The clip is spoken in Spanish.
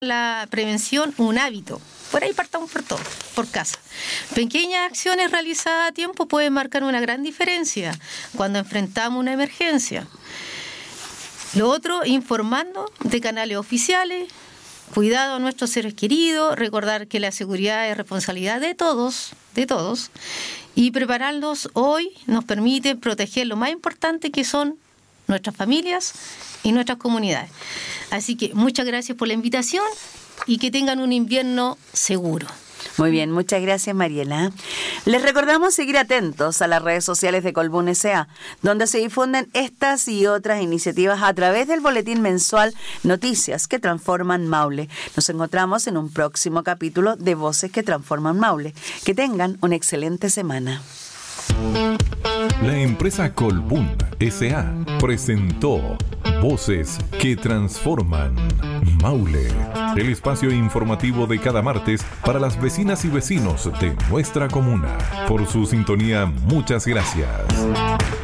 la prevención un hábito. Por ahí partamos por todo, por casa. Pequeñas acciones realizadas a tiempo pueden marcar una gran diferencia cuando enfrentamos una emergencia. Lo otro, informando de canales oficiales, cuidado a nuestros seres queridos, recordar que la seguridad es responsabilidad de todos, y prepararnos hoy nos permite proteger lo más importante que son nuestras familias y nuestras comunidades. Así que muchas gracias por la invitación y que tengan un invierno seguro. Muy bien, muchas gracias, Mariela. Les recordamos seguir atentos a las redes sociales de Colbún S.A., donde se difunden estas y otras iniciativas a través del boletín mensual Noticias que Transforman Maule. Nos encontramos en un próximo capítulo de Voces que Transforman Maule. Que tengan una excelente semana. La empresa Colbún S.A. presentó Voces que Transforman Maule, el espacio informativo de cada martes para las vecinas y vecinos de nuestra comuna. Por su sintonía, muchas gracias.